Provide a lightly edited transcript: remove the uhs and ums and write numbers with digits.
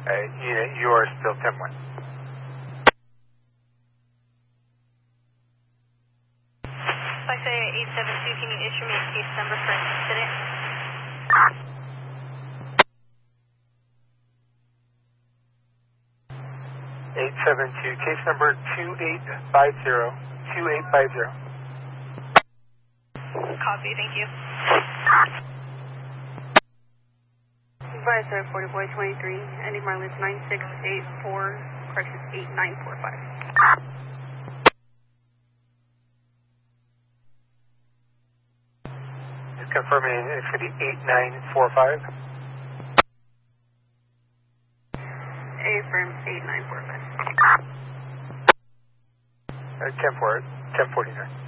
You are still 10-1. I say 872, can you issue me a case number for incident? 872, case number 2850. Copy, thank you. Advisor 40 boy 23, ending mileage 9684, correction 8945. Just confirming it's going to be 8945. Affirm 8945. 10-4, 1049.